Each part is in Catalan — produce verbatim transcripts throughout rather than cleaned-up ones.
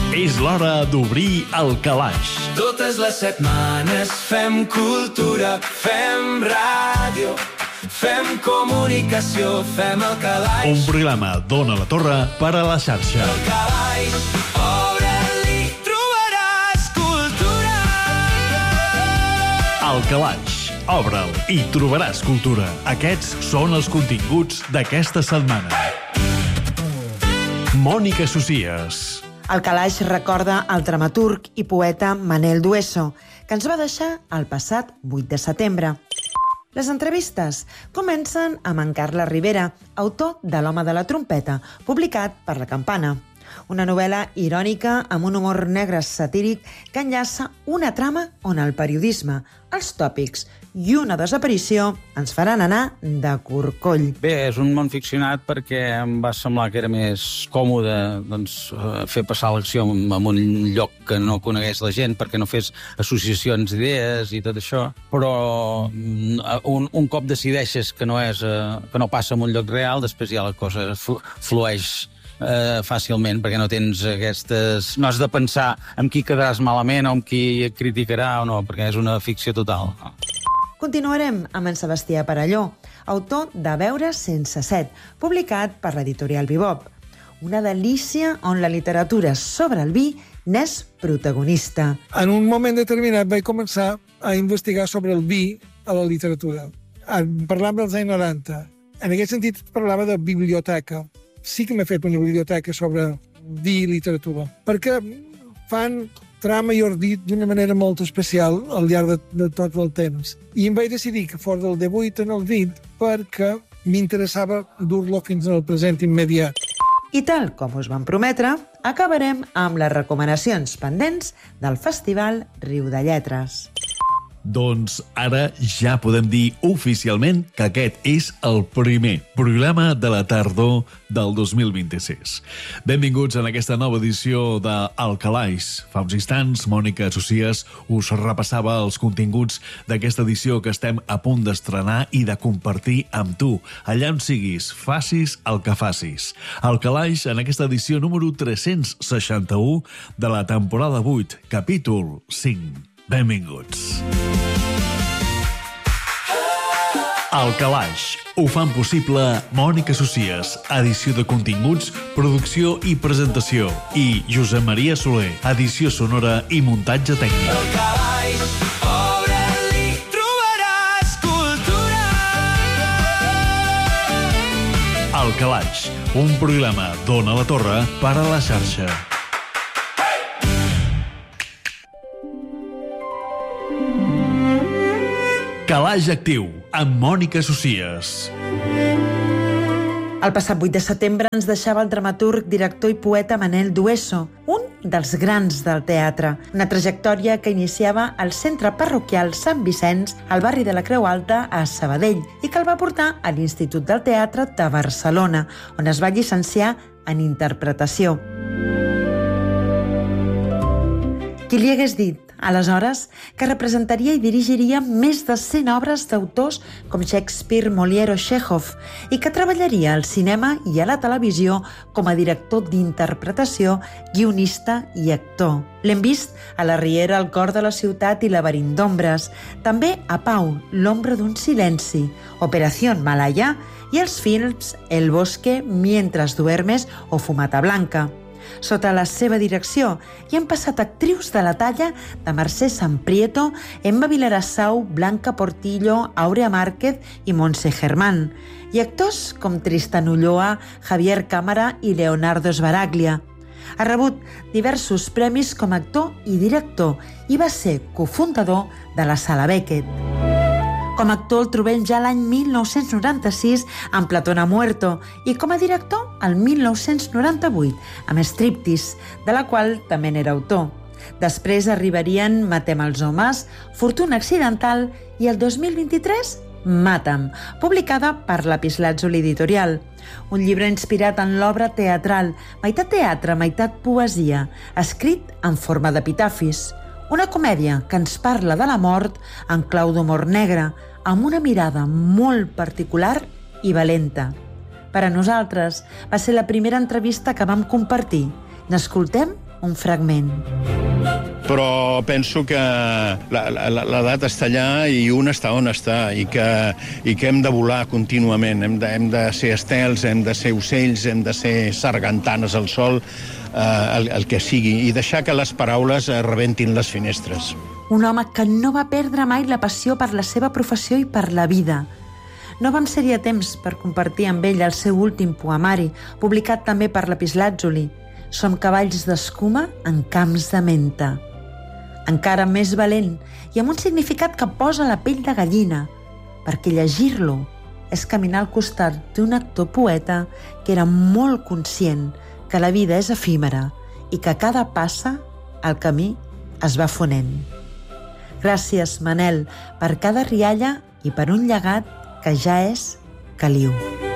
És l'hora d'obrir el calaix. Totes les setmanes fem cultura, fem ràdio, fem comunicació, fem el calaix. Un programa d'Ona la Torre per a la xarxa. El calaix, obre-li, trobaràs cultura. El calaix, obre'l i trobaràs cultura. Aquests són els continguts d'aquesta setmana. Mònica Socias. El calaix recorda el dramaturg i poeta Manel Dueso, que ens va deixar el passat vuit de setembre. Les entrevistes comencen amb en Carles Rivera, autor de L'home de la trompeta, publicat per La Campana. Una novel·la irònica amb un humor negre satíric que enllaça una trama on el periodisme, els tòpics i una desaparició ens faran anar de corcoll. Bé, és un món ficcionat perquè em va semblar que era més còmode doncs, fer passar l'acció en un lloc que no conegués la gent, perquè no fes associacions d'idees i tot això, però un, un cop decideixes que no, és, que no passa en un lloc real, després ja la cosa flueix Uh, fàcilment, perquè no tens aquestes... No has de pensar amb qui quedaràs malament o amb qui et criticarà o no, perquè és una ficció total. Continuarem amb en Sebastià Perelló, autor de Beure sense set, publicat per l'editorial Bebop. Una delícia on la literatura sobre el vi n'és protagonista. En un moment determinat vaig començar a investigar sobre el vi a la literatura. Parlant dels anys noranta. En aquest sentit parlava de biblioteca. Sí que m'he fet una biblioteca sobre vi i literatura, perquè fan trama i ordit d'una manera molt especial al llarg de, de tot el temps. I em vaig decidir que fos del divuit en el vint perquè m'interessava dur-lo fins al present immediat. I tal com us vam prometre, acabarem amb les recomanacions pendents del Festival Riu de Lletres. Doncs ara ja podem dir oficialment que aquest és el primer programa de la tardor del dos mil vint-i-sis. Benvinguts en aquesta nova edició de El Calaix. Fa uns instants, Mònica Socias us repassava els continguts d'aquesta edició que estem a punt d'estrenar i de compartir amb tu. Allà on siguis, facis el que facis. El Calaix en aquesta edició número tres-cents seixanta-u de la temporada vuit, capítol cinc. Benvinguts. El Calaix. Ho fan possible Mònica Socias, edició de continguts, producció i presentació, i Josep Maria Soler, edició sonora i muntatge tècnic. El calaix, obre-li, trobaràs cultura. El Calaix, un programa d'Ona la Torre per a la xarxa. Calaix Actiu, amb Mònica Socias. El passat vuit de setembre ens deixava el dramaturg, director i poeta Manel Dueso, un dels grans del teatre. Una trajectòria que iniciava al centre parroquial Sant Vicenç, al barri de la Creu Alta, a Sabadell, i que el va portar a l'Institut del Teatre de Barcelona, on es va llicenciar en interpretació. Qui li hagués dit, aleshores, que representaria i dirigiria més de cent obres d'autors com Shakespeare, Molière o Chekhov i que treballaria al cinema i a la televisió com a director d'interpretació, guionista i actor. L'hem vist a La Riera, El cor de la ciutat i Laberint d'ombres, també a Pau, L'ombra d'un silenci, Operación Malaya i els films El bosque, Mientras duermes o Fumata blanca. Sota la seva direcció hi han passat actrius de la talla de Mercè Samprieto, Emma Vilarassau, Blanca Portillo, Aurea Márquez i Montse Germán, i actors com Tristan Ulloa, Javier Cámara i Leonardo Sbaraglia. Ha rebut diversos premis com a actor i director i va ser cofundador de la Sala Beckett. Com a actor el trobem ja l'any mil nou-cents noranta-sis amb Platón ha muerto i com a director el mil nou-cents noranta-vuit amb Striptease, de la qual també n'era autor. Després arribarien Matem els homes, Fortuna accidental i el dos mil vint-i-tres Mata'm, publicada per Lapislazzuli Editorial. Un llibre inspirat en l'obra teatral, meitat teatre, meitat poesia, escrit en forma d'epitafis. Una comèdia que ens parla de la mort en clau d'humor negre, amb una mirada molt particular i valenta. Per a nosaltres va ser la primera entrevista que vam compartir. N'escoltem un fragment. Però penso que l'edat està allà i un està on està i que, i que hem de volar contínuament, hem de, hem de ser estels, hem de ser ocells, hem de ser sargantanes al sol, eh, el, el que sigui, i deixar que les paraules rebentin les finestres. Un home que no va perdre mai la passió per la seva professió i per la vida. No vam ser-hi a temps per compartir amb ell el seu últim poemari, publicat també per Lapislàtzuli. Som cavalls d'escuma en camps de menta. Encara més valent i amb un significat que posa la pell de gallina, perquè llegir-lo és caminar al costat d'un actor poeta que era molt conscient que la vida és efímera i que cada passa el camí es va fonent. Gràcies, Manel, per cada rialla i per un llegat que ja és caliu.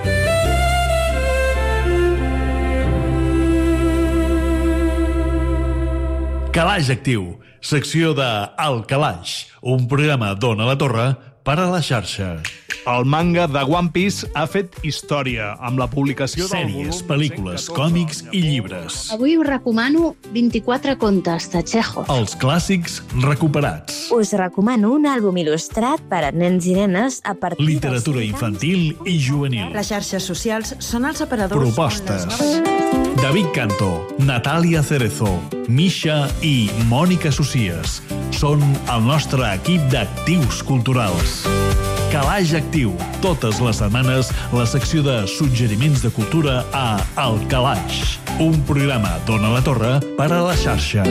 Calaix Actiu, secció de El Calaix, un programa d'Ona la Torre per a la xarxa. El manga de One Piece ha fet història amb la publicació del Sèries, volum pel·lícules, cent catorze. còmics i llibres. Avui us recomano vint-i-quatre contes de Chekhov. Els clàssics recuperats. Us recomano un àlbum il·lustrat per a nens i nenes a partir Literatura dels cinc anys. infantil i juvenil. Les xarxes socials són els aparadors... Propostes. on les noves... David Canto, Natàlia Cerezo, Misha i Mònica Socies són el nostre equip d'actius culturals. Calaix Actiu, totes les setmanes la secció de suggeriments de cultura a El Calaix, un programa d'Ona la Torre per a la xarxa.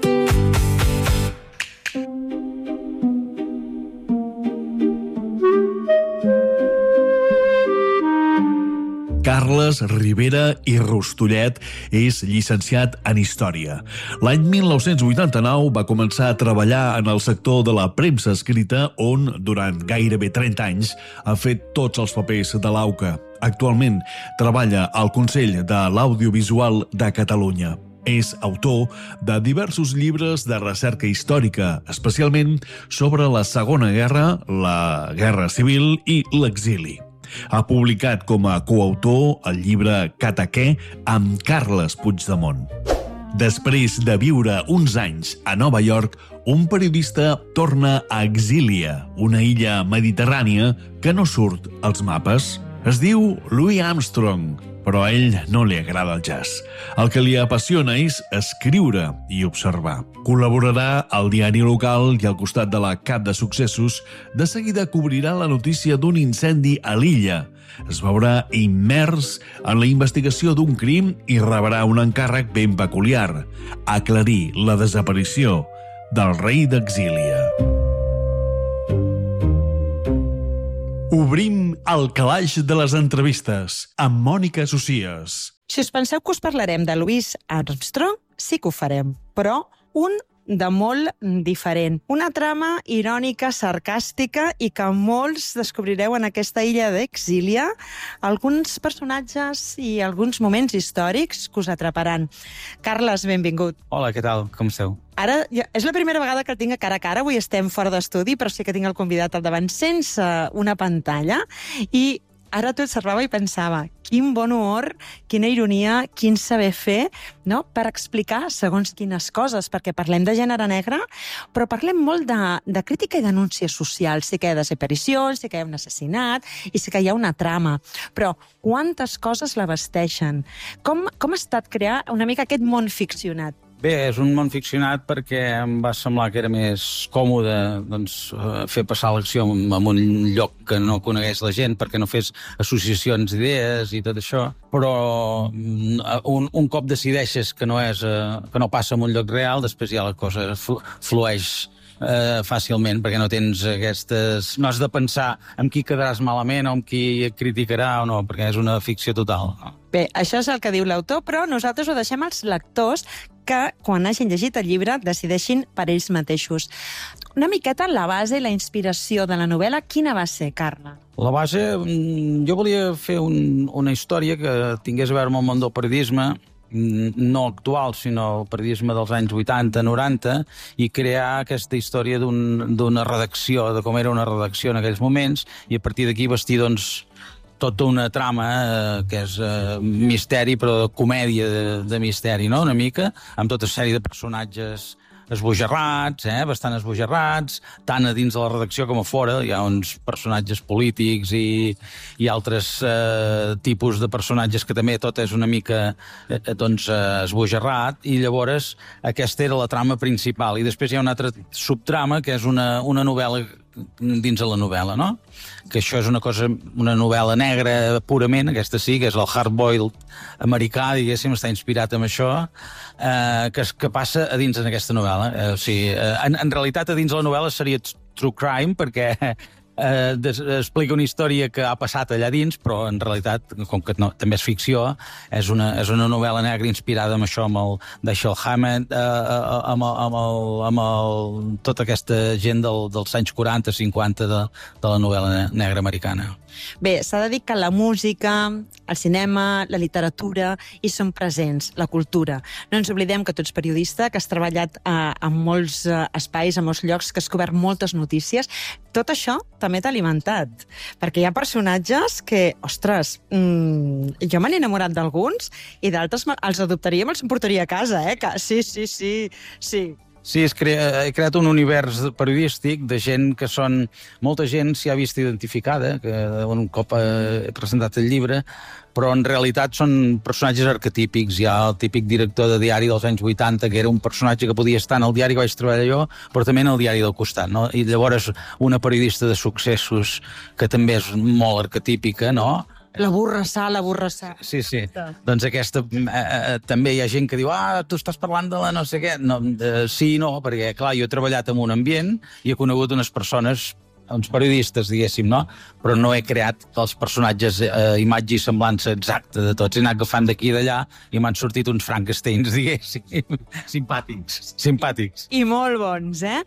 Carles Ribera i Rostollet és llicenciat en Història. L'any mil nou-cents vuitanta-nou va començar a treballar en el sector de la premsa escrita on, durant gairebé trenta anys, ha fet tots els papers de l'AUCA. Actualment treballa al Consell de l'Audiovisual de Catalunya. És autor de diversos llibres de recerca històrica, especialment sobre la Segona Guerra, la Guerra Civil i l'exili. Ha publicat com a coautor el llibre Cataqué amb Carles Puigdemont. Després de viure uns anys a Nova York, un periodista torna a Exília, una illa mediterrània que no surt als mapes. Es diu Louis Armstrong, però a ell no li agrada el jazz. El que li apassiona és escriure i observar. Col·laborarà al diari local i al costat de la cap de successos, de seguida cobrirà la notícia d'un incendi a l'illa. Es veurà immers en la investigació d'un crim i rebrà un encàrrec ben peculiar: aclarir la desaparició del rei d'Exília. Obrim el calaix de les entrevistes amb Mònica Socies. Si us penseu que us parlarem de Louis Armstrong, sí que ho farem, però un de molt diferent. Una trama irònica, sarcàstica i que molts descobrireu en aquesta illa d'Exília, alguns personatges i alguns moments històrics que us atraparan. Carles, benvingut. Hola, què tal? Com esteu? Ara ja, és la primera vegada que el tinc a cara a cara, avui estem fora d'estudi, però sí que tinc el convidat al davant sense una pantalla, i ara t'observava i pensava, quin bon humor, quina ironia, quin saber fer, no?, per explicar segons quines coses, perquè parlem de gènere negre, però parlem molt de, de crítica i denúncia social. Sí que hi ha desaparicions, sí que hi ha un assassinat i sí que hi ha una trama, però quantes coses l'abasteixen? Com, com ha estat crear una mica aquest món ficcionat? Bé, és un món ficcionat perquè em va semblar que era més còmode, doncs, fer passar l'acció en un lloc que no conegués la gent, perquè no fes associacions d'idees i tot això. Però un, un cop decideixes que no, és, que no passa en un lloc real, després ja la cosa flueix eh, fàcilment, perquè no tens aquestes... No has de pensar amb qui quedaràs malament o amb qui et criticarà o no, perquè és una ficció total. Bé, això és el que diu l'autor, però nosaltres ho deixem als lectors que, quan hagin llegit el llibre, decideixin per ells mateixos. Una miqueta la base i la inspiració de la novel·la, quina va ser, Carla? La base, jo volia fer un, una història que tingués a veure amb el món del periodisme, no actual, sinó el periodisme dels anys vuitanta noranta, i crear aquesta història d'un, d'una redacció, de com era una redacció en aquells moments, i a partir d'aquí vestir, doncs, tota una trama eh, que és eh, misteri, però de comèdia de, de misteri, no?, una mica, amb tota sèrie de personatges esbojarrats, eh? bastant esbojarrats, tant a dins de la redacció com a fora. Hi ha uns personatges polítics i, i altres eh, tipus de personatges que també tot és una mica eh, doncs, eh, esbojarrat, i llavors aquesta era la trama principal. I després hi ha una altra subtrama, que és una, una novel·la dins de la novel·la, no? Que això és una cosa, una novel·la negra purament, aquesta sí, que és el hard-boiled americà, diguéssim, està inspirat en això, eh, que, que passa a dins en aquesta novel·la. Eh, o sigui, eh, en, en realitat a dins de la novel·la seria true crime, perquè eh, des, explica una història que ha passat allà dins, però en realitat, com que no, també és ficció, és una, és una novel·la negra inspirada en això, amb el Dashiell Hammett, eh, amb, el, amb, el, amb el, tota aquesta gent del, dels anys quaranta cinquanta de, de la novel·la negra americana. Bé, s'ha de dir que la música, el cinema, la literatura hi són presents, la cultura. No ens oblidem que tu ets periodista, que has treballat eh, en molts eh, espais, en molts llocs, que has cobert moltes notícies. Tot això també t'ha alimentat, perquè hi ha personatges que, ostres, mmm, jo me n'he enamorat d'alguns i d'altres els adoptaria i me'ls portaria a casa, eh? Que, sí, sí, sí, sí. Sí, és crea, he creat un univers periodístic de gent que són... Molta gent s'hi ha vist identificada, que un cop he presentat el llibre, però en realitat són personatges arquetípics. Hi ha el típic director de diari dels anys vuitanta, que era un personatge que podia estar en el diari que vaig treballar jo, però també en el diari del costat, no? I llavors una periodista de successos, que també és molt arquetípica, no?, la borrassà, la borrassà. Sí, sí. Doncs aquesta... Eh, eh, també hi ha gent que diu, ah, tu estàs parlant de la no sé què. No, eh, sí i no, perquè, clar, jo he treballat en un ambient i he conegut unes persones, uns periodistes, diguéssim, no? Però no he creat els personatges, eh, imatge i semblança exacta de tots. He anat agafant d'aquí i d'allà i m'han sortit uns Frankensteins, diguéssim, simpàtics. Simpàtics. I molt bons, eh?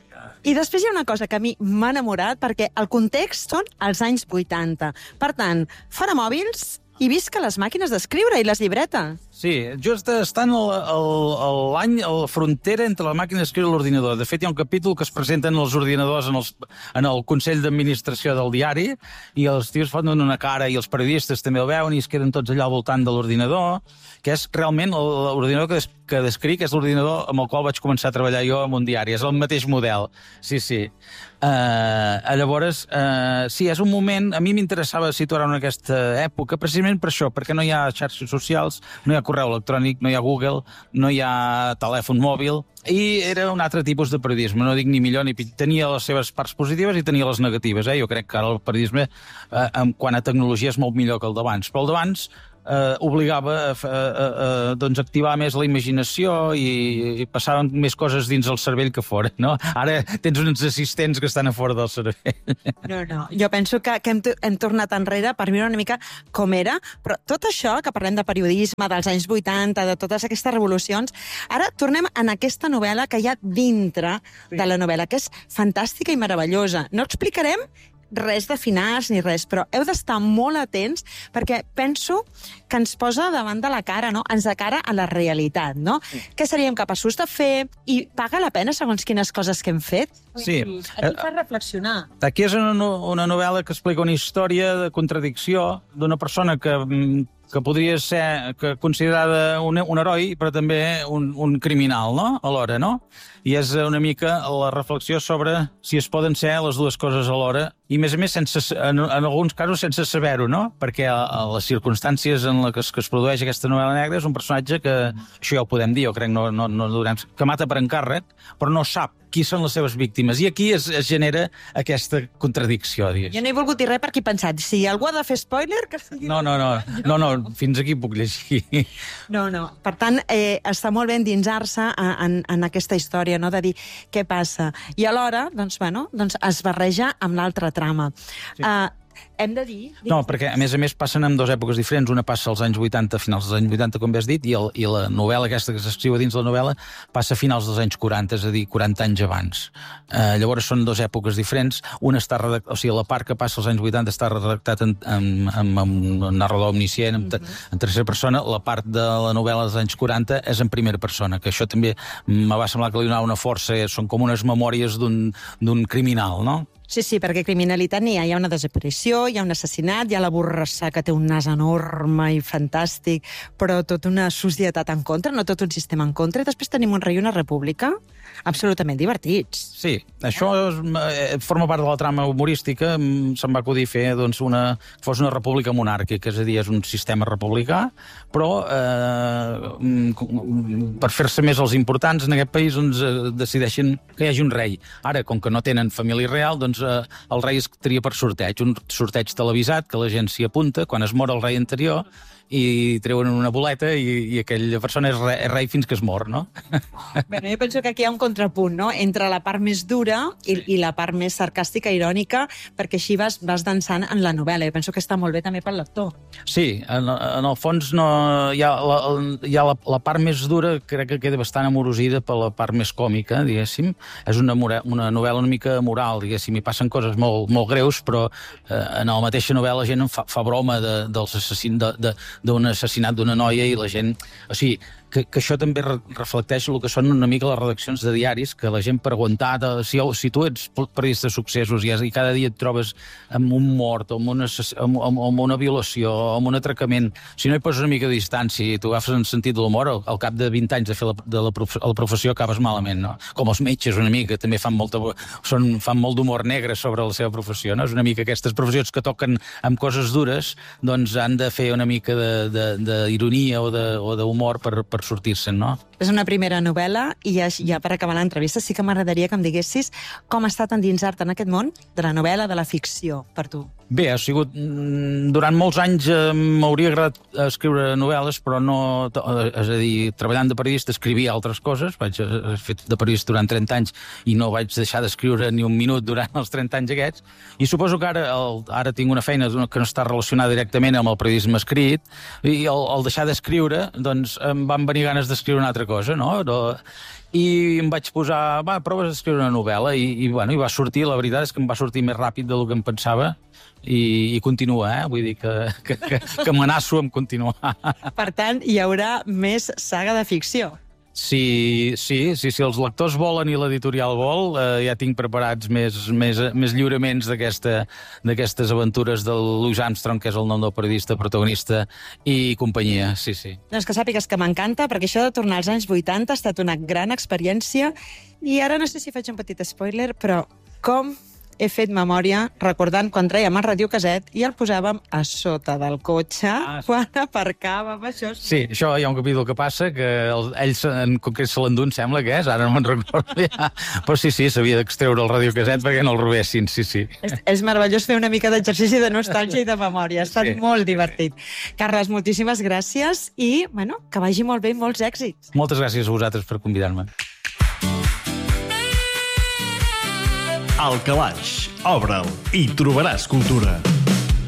I després hi ha una cosa que a mi m'ha enamorat, perquè el context són els anys vuitanta. Per tant, fora mòbils i visca les màquines d'escriure i les llibretes. Sí, just estan l'any a la frontera entre la màquina d'escriure i l'ordinador. De fet, hi ha un capítol que es presenten els ordinadors en, els, en el Consell d'Administració del diari i els tios fan una cara i els periodistes també el veuen i es queden tots allà al voltant de l'ordinador, que és realment l'ordinador que, des, que descric, és l'ordinador amb el qual vaig començar a treballar jo en un diari. És el mateix model. Sí, sí. Uh, llavors, uh, sí, és un moment... A mi m'interessava situar-ho en aquesta època, precisament per això, perquè no hi ha xarxes socials, no hi ha correu electrònic, no hi ha Google, no hi ha telèfon mòbil, i era un altre tipus de periodisme, no dic ni millor ni pitjor. Tenia les seves parts positives i tenia les negatives, eh? Jo crec que ara el periodisme, eh, en quant a tecnologia, és molt millor que el d'abans, però el d'abans eh, obligava a, a, a, a doncs, activar més la imaginació i, i passaven més coses dins el cervell que fora, no? Ara tens uns assistents que estan a fora del cervell. No, no, jo penso que, que hem, hem tornat enrere per viure una mica com era, però tot això, que parlem de periodisme, dels anys vuitanta, de totes aquestes revolucions, ara tornem en aquesta novel·la que hi ha dintre de la novel·la, que és fantàstica i meravellosa. No explicarem res de finals ni res, però heu d'estar molt atents perquè penso que ens posa davant de la cara, no? Ens de cara a la realitat, no? Sí. Què seríem capaços de fer i paga la pena segons quines coses que hem fet? Sí. A mi fa reflexionar. Aquí és una, una novel·la que explica una història de contradicció d'una persona que, que podria ser que considerada un, un heroi, però també un, un criminal, no? Alhora, no? I és una mica la reflexió sobre si es poden ser les dues coses alhora i, a més a més, sense, en, en alguns casos sense saber-ho, no? Perquè a, a les circumstàncies en les que es, que es produeix aquesta novel·la negra és un personatge que, això ja ho podem dir, jo crec, no, no, no durem, que mata per encàrrec, però no sap qui són les seves víctimes. I aquí es, es genera aquesta contradicció, digues. Jo no he volgut dir res perquè he pensat, si algú ha de fer spoiler... Que sigui... No, no, no, no, no, fins aquí puc llegir. No, no. Per tant, eh, està molt bé endinsar-se en, en aquesta història, no? De dir què passa. I alhora, doncs, bueno, doncs es barreja amb l'altra trama. Sí. Uh, hem de dir... No, perquè, a més a més, passen en dues èpoques diferents. Una passa als anys vuitanta, finals dels anys vuitanta, com bé has dit, i, el, i la novel·la aquesta que s'escriu dins la novel·la passa a finals dels anys quaranta, és a dir, quaranta anys abans. Uh, llavors són dues èpoques diferents. Una està redactat, o sigui, la part que passa als anys vuitanta està redactat en, en, en, en un narrador omniscient, en, en tercera persona. La part de la novel·la dels anys quaranta és en primera persona, que això també me va semblar que li donava una força. Són com unes memòries d'un criminal, no? Sí, sí, perquè criminalitat n'hi ha, hi ha una desaparició ficció, hi ha un assassinat, hi ha la Borrassà, que té un nas enorme i fantàstic, però tota una societat en contra, no tot un sistema en contra, i després tenim un rei i una república absolutament divertits. Sí, això és, eh, forma part de la trama humorística. Se'n va acudir fer doncs, una, fos una república monàrquica, és a dir, és un sistema republicà, però eh, per fer-se més els importants en aquest país doncs, eh, decideixen que hi hagi un rei. Ara, com que no tenen família real, doncs eh, el rei es tria per sorteig, un sorteig televisat que la gent s'hi apunta quan es mor el rei anterior i treuen una boleta i, i aquella persona és rei, és rei fins que es mor, no? Bueno, jo penso que aquí hi ha un contrapunt, no?, entre la part més dura i, i la part més sarcàstica, irònica, perquè així vas, vas dansant en la novel·la. Jo penso que està molt bé també pel lector. Sí, en, en el fons no, hi ha, la, hi ha la, la part més dura, crec que queda bastant amorosida per la part més còmica, diguéssim. És una, una novel·la una mica moral, diguéssim, hi passen coses molt, molt greus, però eh, en la mateixa novel·la la gent fa, fa broma de, dels assassins, de, de, d'un assassinat d'una noia i la gent... O sigui, que, que això també re reflecteix el que són una mica les redaccions de diaris, que la gent per aguantar... De, si, si tu ets periodista de successos i, i cada dia et trobes amb un mort, o amb una, amb, amb, amb una violació, o amb un atracament, si no hi poses una mica de distància i tu agafes en sentit de l'humor, al, al cap de vint anys de fer la, de la, prof, la professió acabes malament, no? Com els metges una mica, també fan, molta, són, fan molt d'humor negre sobre la seva professió, no? És una mica aquestes professions que toquen amb coses dures, doncs han de fer una mica d'ironia o d'humor per, per sortir-se'n, no? És una primera novel·la i ja, ja per acabar l'entrevista sí que m'agradaria que em diguessis com ha estat endinsar-te en aquest món de la novel·la, de la ficció, per tu. Bé, ha sigut... Durant molts anys eh, m'hauria agradat escriure novel·les, però no... És a dir, treballant de periodista escrivia altres coses, vaig he fet de periodista durant trenta anys i no vaig deixar d'escriure ni un minut durant els trenta anys aquests, i suposo que ara, el, ara tinc una feina que no està relacionada directament amb el periodisme escrit, i al, al deixar d'escriure, doncs em van venir ganes d'escriure una altra cosa, no? no i em vaig posar, va, proves d'escriure una novel·la i, i, bueno, i va sortir, la veritat és que em va sortir més ràpid del que em pensava i, i continua, eh? Vull dir que, que, que, que m'anasso amb continuar. Per tant, hi haurà més saga de ficció. Sí, sí, sí, si els lectors volen i l'editorial vol, eh, ja tinc preparats més, més, més lliuraments d'aquestes aventures del Louis Armstrong, que és el nom del periodista protagonista, i companyia, sí, sí. Doncs que sàpigues que m'encanta, perquè això de tornar als anys vuitanta ha estat una gran experiència, i ara no sé si faig un petit spoiler, però com he fet memòria recordant quan trèiem el radiocaset i el posàvem a sota del cotxe ah, sí. quan aparcàvem, això. Sí, això hi ha un capítol que passa, que el, ells en concret se l'endú, em sembla que és, ara no me'n recordo ja. Però sí, sí, s'havia d'extreure el radiocaset perquè no el robessin, sí, sí. És, és meravellós fer una mica d'exercici de nostàlgia i de memòria, ha estat sí. molt divertit. Carles, moltíssimes gràcies i, bueno, que vagi molt bé i molts èxits. Moltes gràcies a vosaltres per convidar-me. Al Calaix, obre'l i trobaràs cultura.